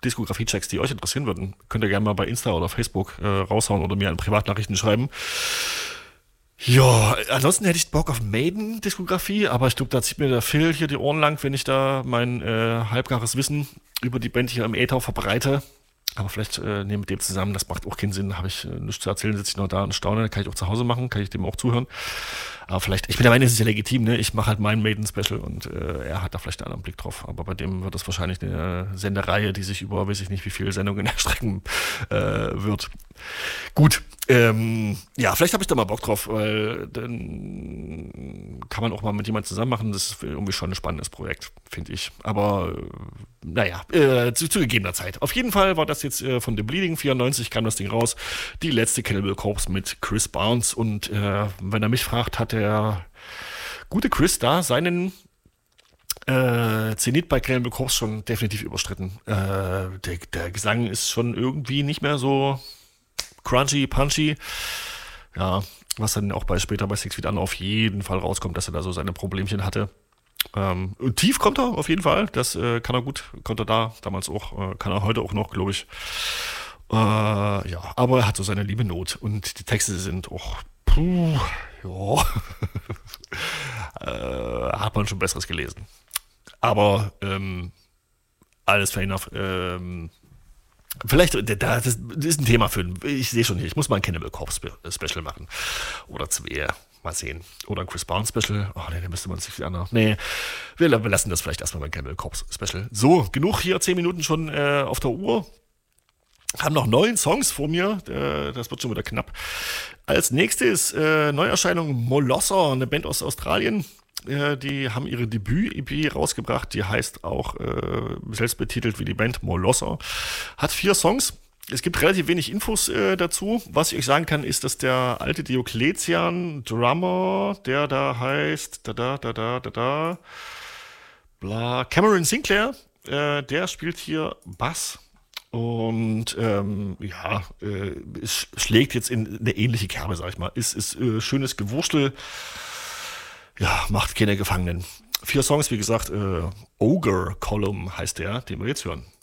Diskografie-Checks, die euch interessieren würden, könnt ihr gerne mal bei Insta oder Facebook raushauen oder mir in Privatnachrichten schreiben. Ja, ansonsten hätte ich Bock auf Maiden-Diskografie, aber ich glaube, da zieht mir der Phil hier die Ohren lang, wenn ich da mein halbgares Wissen über die Band hier im Äther verbreite. Aber vielleicht mit dem zusammen, das macht auch keinen Sinn, habe ich nichts zu erzählen, sitze ich noch da und staune, kann ich auch zu Hause machen, kann ich dem auch zuhören. Aber vielleicht, ich bin der Meinung, es ist ja legitim, ne? Ich mache halt mein Maiden-Special und er hat da vielleicht einen anderen Blick drauf. Aber bei dem wird das wahrscheinlich eine Sendereihe, die sich über, weiß ich nicht, wie viele Sendungen erstrecken wird. Gut, ja, vielleicht habe ich da mal Bock drauf, weil dann kann man auch mal mit jemandem zusammen machen. Das ist irgendwie schon ein spannendes Projekt, finde ich. Aber naja, zu gegebener Zeit. Auf jeden Fall war das jetzt von The Bleeding 94 kam das Ding raus. Die letzte Cannibal Corpse mit Chris Barnes. Und wenn er mich fragt, hat der gute Chris da seinen Zenit bei Cannibal Corpse schon definitiv überstritten. Der Gesang ist schon irgendwie nicht mehr so crunchy, punchy. Ja, was dann auch später bei Six Feet Under auf jeden Fall rauskommt, dass er da so seine Problemchen hatte. Tief kommt er auf jeden Fall, das kann er gut, konnte er da damals auch, kann er heute auch noch, glaube ich. Ja, aber er hat so seine liebe Not und die Texte sind auch, ja, hat man schon Besseres gelesen. Aber alles fair enough. Vielleicht, das ist ein Thema für, ich sehe schon hier, ich muss mal ein Cannibal Corpse Special machen. Oder zwei, mal sehen. Oder ein Chris Barnes Special. Oh nee, da müsste man sich anders. Nee, wir lassen das vielleicht erstmal beim Cannibal Corpse Special. So, genug hier, 10 Minuten schon auf der Uhr. Haben noch 9 Songs vor mir, das wird schon wieder knapp. Als nächstes Neuerscheinung Molosser, eine Band aus Australien. Die haben ihre Debüt-EP rausgebracht, die heißt auch selbst betitelt wie die Band Molosser. Hat 4 Songs. Es gibt relativ wenig Infos dazu. Was ich euch sagen kann, ist, dass der alte Diokletian Drummer, der da heißt Cameron Sinclair, der spielt hier Bass. Und ja, es schlägt jetzt in eine ähnliche Kerbe, sag ich mal. Ist schönes Gewurstel. Ja, macht keine Gefangenen. 4 Songs, wie gesagt, Ogre Column heißt der, den wir jetzt hören.